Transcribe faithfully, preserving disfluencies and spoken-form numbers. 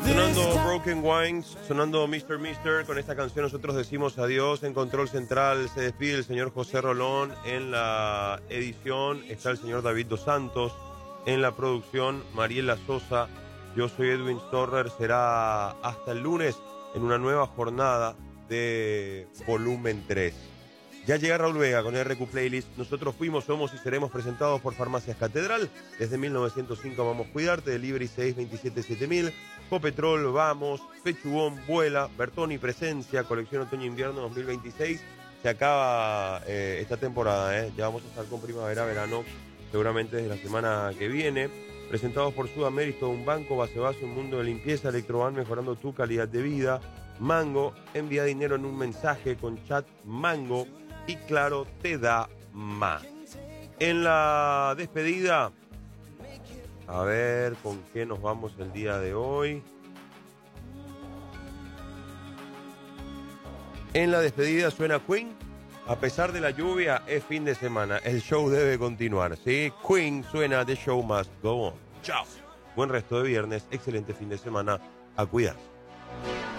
Sonando Broken Wines, sonando mister Mister, con esta canción nosotros decimos adiós. En Control Central se despide el señor José Rolón, en la edición está el señor David Dos Santos, en la producción Mariela Sosa, yo soy Edwin Storrer. Será hasta el lunes en una nueva jornada de Volumen tres. Ya llega Raúl Vega con R Q Playlist. Nosotros fuimos, somos y seremos presentados por Farmacias Catedral. Desde mil novecientos cinco Vamos a Cuidarte, Delivery seis veintisiete siete mil, Copetrol, Vamos, Pechugón, Vuela, Bertoni Presencia, Colección Otoño-Invierno dos mil veintiséis. Se acaba eh, esta temporada, ¿eh? Ya vamos a estar con primavera-verano, seguramente desde la semana que viene. Presentados por Sudamérica, un banco, base base, un mundo de limpieza, Electroban, mejorando tu calidad de vida. Mango, envía dinero en un mensaje con chat Mango. Y claro, te da más. En la despedida, a ver con qué nos vamos el día de hoy. En la despedida suena Queen. A pesar de la lluvia, es fin de semana. El show debe continuar, ¿sí? Queen suena, The Show Must Go On. Chao. Buen resto de viernes, excelente fin de semana. A cuidarse.